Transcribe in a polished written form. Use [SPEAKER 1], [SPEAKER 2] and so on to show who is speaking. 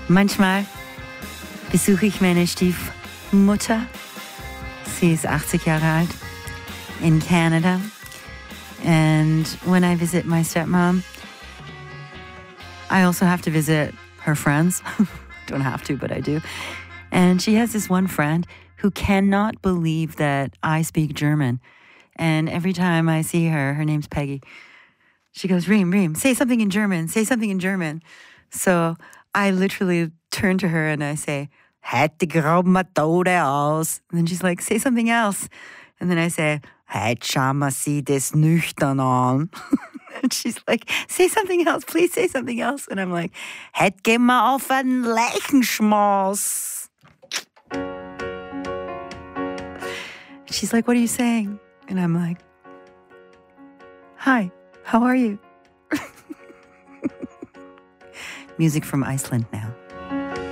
[SPEAKER 1] Manchmal besuche ich meine Stiefmutter. Sie ist 80 Jahre alt in Canada. And when I visit my stepmom, I also have to visit her friends. Don't have to, but I do. And she has this one friend who cannot believe that I speak German. And every time I see her, her name's Peggy, she goes, Reem, say something in German, say something in German. So I literally turn to her and I say, "Hätte grob ma Tode aus." And then she's like, say something else. And then I say, "Hätt schau ma sie des nüchtern an." And she's like, say something else, please say something else. And I'm like, "Hätt geh ma auf einen Leichenschmaus." She's like, "What are you saying?" And I'm like, "Hi, how are you?" Music from Iceland now.